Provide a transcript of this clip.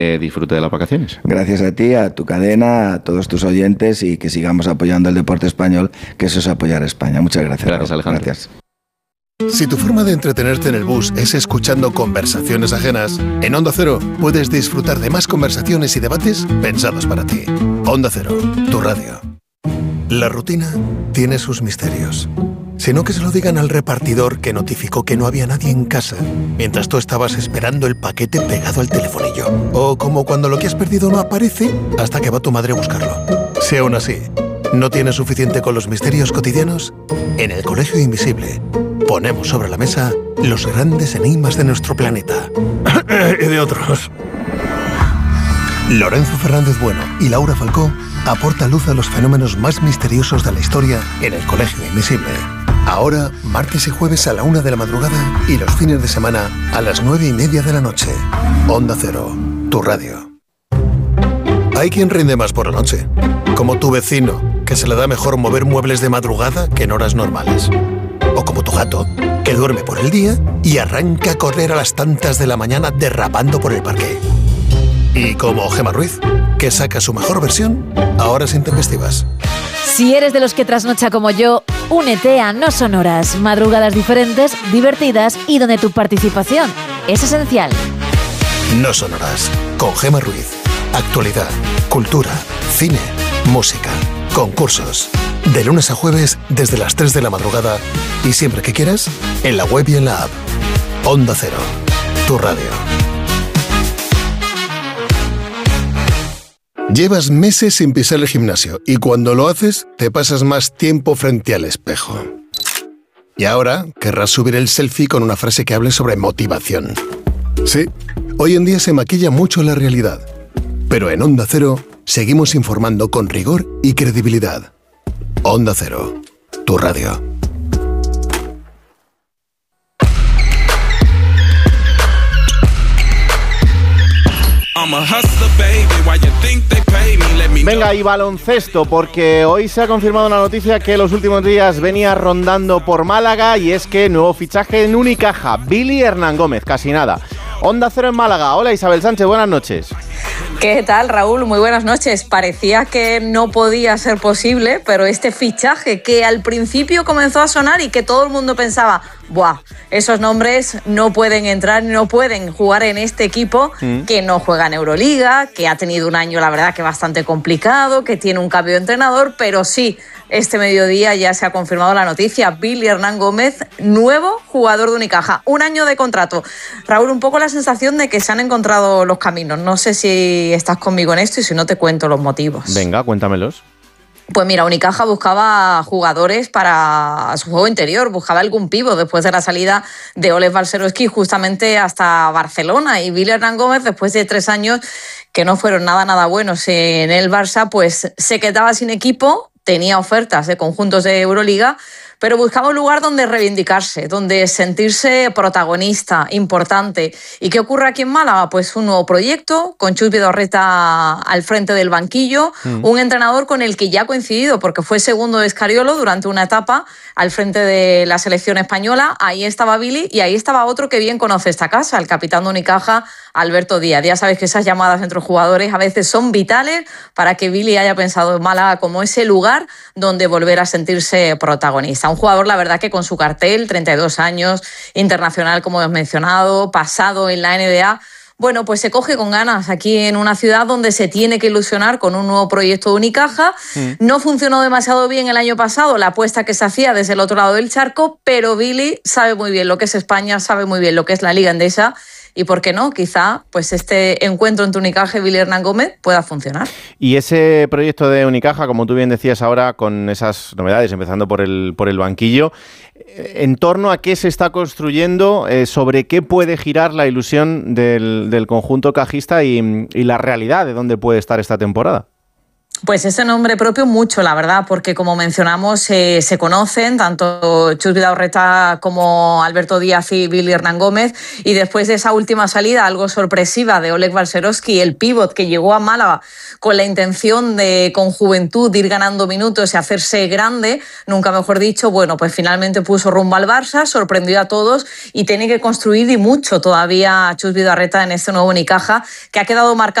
disfrute de las vacaciones. Gracias a ti, a tu cadena, a todos tus oyentes y que sigamos apoyando el deporte español, que eso es apoyar a España. Muchas gracias. Gracias, Alejandro. Gracias. Si tu forma de entretenerte en el bus es escuchando conversaciones ajenas, en Onda Cero puedes disfrutar de más conversaciones y debates pensados para ti. Onda Cero, tu radio. La rutina tiene sus misterios. Sino que se lo digan al repartidor que notificó que no había nadie en casa mientras tú estabas esperando el paquete pegado al telefonillo. O como cuando lo que has perdido no aparece hasta que va tu madre a buscarlo. Si aún así no tienes suficiente con los misterios cotidianos, en el Colegio Invisible ponemos sobre la mesa los grandes enigmas de nuestro planeta. Y de otros. Lorenzo Fernández Bueno y Laura Falcó aportan luz a los fenómenos más misteriosos de la historia en el Colegio Invisible. Ahora, martes y jueves a la 1 de la madrugada y los fines de semana a las 9:30 de la noche. Onda Cero, tu radio. Hay quien rinde más por la noche, como tu vecino, que se le da mejor mover muebles de madrugada que en horas normales. O como tu gato, que duerme por el día y arranca a correr a las tantas de la mañana derrapando por el parque. Y como Gemma Ruiz, que saca su mejor versión a horas intempestivas. Si eres de los que trasnocha como yo, únete a No Sonoras, madrugadas diferentes, divertidas y donde tu participación es esencial. No Sonoras, con Gemma Ruiz. Actualidad, cultura, cine, música, concursos. De lunes a jueves desde las 3 de la madrugada y siempre que quieras, en la web y en la app. Onda Cero, tu radio. Llevas meses sin pisar el gimnasio y cuando lo haces te pasas más tiempo frente al espejo. Y ahora querrás subir el selfie con una frase que hable sobre motivación. Sí, hoy en día se maquilla mucho la realidad, pero en Onda Cero seguimos informando con rigor y credibilidad. Onda Cero, tu radio. Venga, y baloncesto, porque hoy se ha confirmado una noticia que los últimos días venía rondando por Málaga, y es que nuevo fichaje en Unicaja, Billy Hernán Gómez, casi nada. Onda Cero en Málaga. Hola, Isabel Sánchez, buenas noches. ¿Qué tal, Raúl? Muy buenas noches. Parecía que no podía ser posible, pero este fichaje que al principio comenzó a sonar y que todo el mundo pensaba, ¡buah! Esos nombres no pueden entrar, no pueden jugar en este equipo que no juega en Euroliga, que ha tenido un año, la verdad, que bastante complicado, que tiene un cambio de entrenador, pero sí, este mediodía ya se ha confirmado la noticia. Billy Hernán Gómez, nuevo jugador de Unicaja. 1 año de contrato. Raúl, un poco la sensación de que se han encontrado los caminos. No sé si estás conmigo en esto y si no te cuento los motivos. Venga, cuéntamelos. Pues mira, Unicaja buscaba jugadores para su juego interior, buscaba algún pívot después de la salida de Oleg Balcerowski justamente hasta Barcelona. Y Billy Hernán Gómez, después de 3 años que no fueron nada buenos en el Barça, pues se quedaba sin equipo. Tenía ofertas de conjuntos de Euroliga, pero buscaba un lugar donde reivindicarse, donde sentirse protagonista, importante. ¿Y qué ocurre aquí en Málaga? Pues un nuevo proyecto, con Chus Vidorreta al frente del banquillo, un entrenador con el que ya ha coincidido, porque fue segundo de Escariolo durante una etapa al frente de la selección española. Ahí estaba Billy y ahí estaba otro que bien conoce esta casa, el capitán de Unicaja, Alberto Díaz. Ya sabes que esas llamadas entre jugadores a veces son vitales para que Billy haya pensado en Málaga como ese lugar donde volver a sentirse protagonista. Un jugador, la verdad, que con su cartel, 32 años, internacional, como hemos mencionado, pasado en la NBA, bueno, pues se coge con ganas aquí en una ciudad donde se tiene que ilusionar con un nuevo proyecto de Unicaja. No funcionó demasiado bien el año pasado la apuesta que se hacía desde el otro lado del charco, pero Billy sabe muy bien lo que es España, sabe muy bien lo que es la Liga Endesa. Y por qué no, quizá pues este encuentro entre Unicaja y Billy Hernán Gómez pueda funcionar. Y ese proyecto de Unicaja, como tú bien decías ahora, con esas novedades, empezando por el banquillo, ¿en torno a qué se está construyendo? ¿Sobre qué puede girar la ilusión del conjunto cajista y la realidad de dónde puede estar esta temporada? Pues ese nombre propio mucho, la verdad, porque como mencionamos, se conocen tanto Chus Vidaurreta como Alberto Díaz y Billy Hernán Gómez, y después de esa última salida algo sorpresiva de Oleg Balcerowski, el pívot que llegó a Málaga con la intención de, con juventud, de ir ganando minutos y hacerse grande, nunca mejor dicho, bueno, pues finalmente puso rumbo al Barça, sorprendió a todos y tiene que construir y mucho todavía Chus Vidaurreta en este nuevo Unicaja, que ha quedado marcado